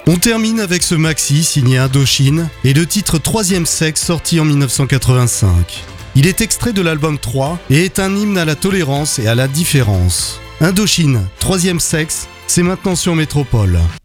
On termine avec ce maxi signé Indochine et le titre Troisième Sexe sorti en 1985. Il est extrait de l'album 3 et est un hymne à la tolérance et à la différence. Indochine, Troisième Sexe, c'est maintenant sur Métropole.